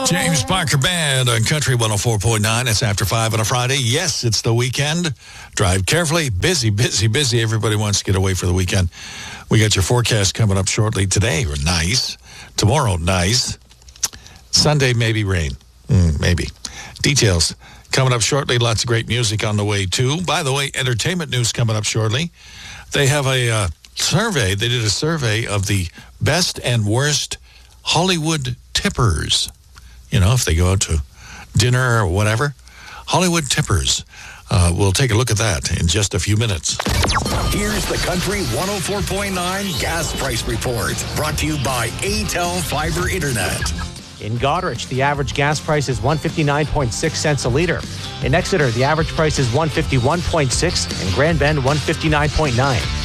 James Parker Band on Country 104.9. It's after 5 on a Friday. Yes, it's the weekend. Drive carefully. Busy, busy, busy. Everybody wants to get away for the weekend. We got your forecast coming up shortly. Today, nice. Tomorrow, nice. Sunday, maybe rain. Maybe. Details coming up shortly. Lots of great music on the way, too. By the way, entertainment news coming up shortly. They have a survey. They did a survey of the best and worst Hollywood tippers. You know, if they go out to dinner or whatever. Hollywood tippers. We'll take a look at that in just a few minutes. Here's the Country 104.9 Gas Price Report, brought to you by ATEL Fiber Internet. In Goderich, the average gas price is 159.6 cents a liter. In Exeter, the average price is 151.6, and Grand Bend 159.9.